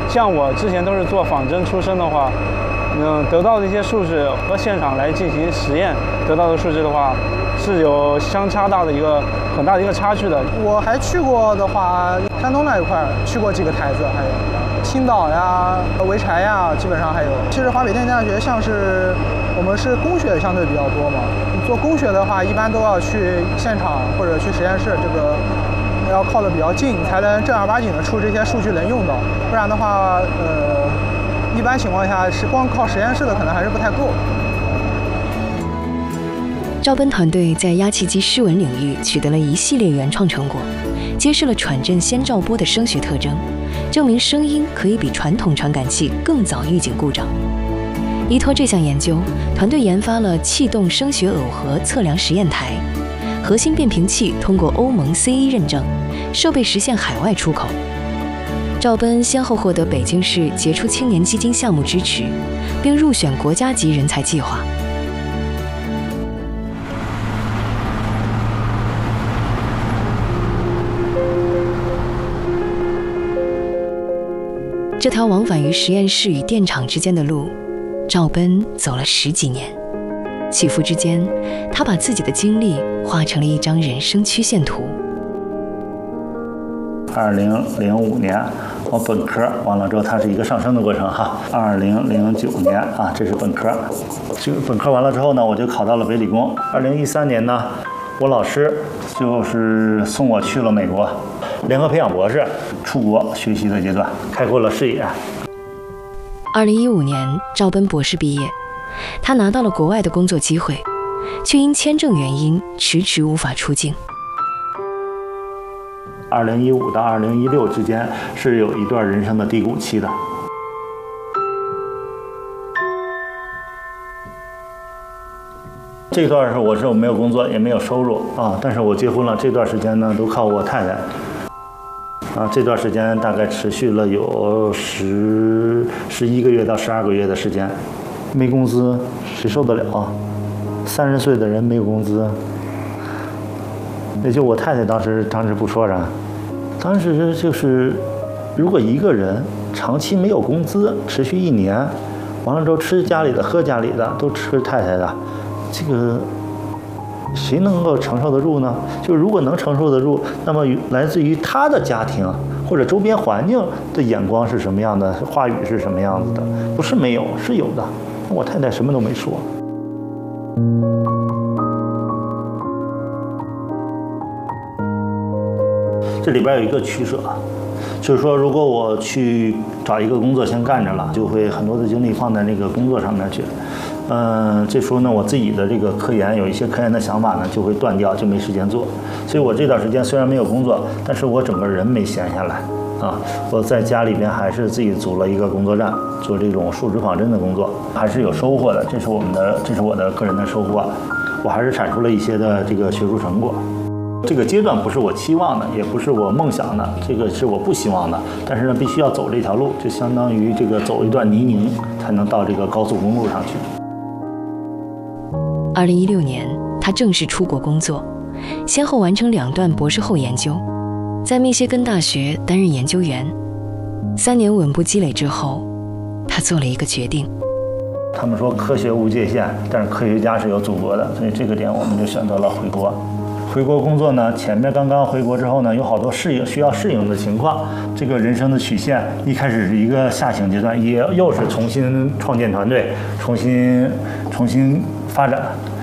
像我之前都是做仿真出身的话，得到的一些数据和现场来进行实验得到的数据的话，是有相差大的很大的一个差距的。 我还去过的话，山东那一块去过几个台子，还有青岛呀、潍柴呀，基本上还有。其实华北电气大学像是我们是工学相对比较多嘛，做工学的话，一般都要去现场或者去实验室，这个要靠得比较近，才能正儿八经的出这些数据能用到。不然的话，一般情况下是光靠实验室的可能还是不太够。 赵奔团队在压气机湿纹领域取得了一系列原创成果，揭示了传振先兆波的声学特征，证明声音可以比传统传感器更早预警故障。依托这项研究，团队研发了气动声学耦合测量实验台，核心变频器通过欧盟 CE 认证，设备实现海外出口。赵奔先后获得北京市杰出青年基金项目支持，并入选国家级人才计划。这条往返于实验室与电厂之间的路，赵奔走了10几年。起伏之间，他把自己的经历画成了一张人生曲线图。 2005年我本科完了之后，它是一个上升的过程哈。2009年啊，这是本科。这个本科完了之后呢，我就考到了北理工。2013年呢，我老师就是送我去了美国，联合培养博士，出国学习的阶段，开阔了视野。 2015年，赵奔博士毕业，他拿到了国外的工作机会，却因签证原因迟迟无法出境。 2015到2016之间是有一段人生的低谷期的。这段是我没有工作也没有收入啊，但是我结婚了，这段时间呢都靠我太太。这段时间大概持续了有11个月到12个月的时间，没工资谁受得了啊？30岁的人没有工资，也就我太太当时不说啥，当时就是如果一个人长期没有工资，持续1年，完了之后吃家里的喝家里的，都吃太太的，这个谁能够承受得住呢？就如果能承受得住，那么来自于他的家庭或者周边环境的眼光是什么样的，话语是什么样子的？不是没有，是有的。我太太什么都没说。这里边有一个取舍，就是说，如果我去找一个工作先干着了，就会很多的精力放在那个工作上面去。这时候呢，我自己的这个科研有一些科研的想法呢，就会断掉，就没时间做。所以我这段时间虽然没有工作，但是我整个人没闲下来啊。我在家里边还是自己组了一个工作站，做这种数值仿真的工作，还是有收获的。这是我的个人的收获，我还是产出了一些的这个学术成果。这个阶段不是我期望的，也不是我梦想的，这个是我不希望的。但是呢，必须要走这条路，就相当于这个走一段泥泞，才能到这个高速公路上去。 2016年，他正式出国工作，先后完成2段博士后研究，在密歇根大学担任研究员。3年稳步积累之后，他做了一个决定。 他们说科学无界限，但是科学家是有祖国的，所以这个点我们就选择了回国。回国工作呢，前面刚刚回国之后呢，有好多需要适应的情况。这个人生的曲线一开始是一个下行阶段，又是重新创建团队，重新发展。